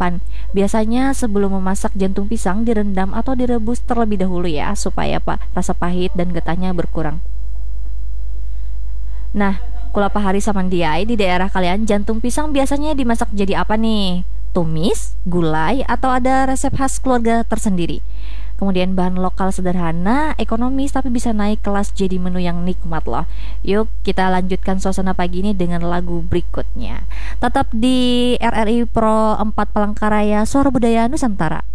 kapan? Biasanya sebelum memasak jantung pisang direndam atau direbus terlebih dahulu ya, supaya rasa pahit dan getahnya berkurang. Nah, Kulapa Hari Samandiai, di daerah kalian jantung pisang biasanya dimasak jadi apa nih? Tumis, gulai, atau ada resep khas keluarga tersendiri? Kemudian bahan lokal sederhana, ekonomis tapi bisa naik kelas jadi menu yang nikmat loh. Yuk kita lanjutkan suasana pagi ini dengan lagu berikutnya. Tetap di RRI Pro 4 Palangkaraya, Suara Budaya Nusantara.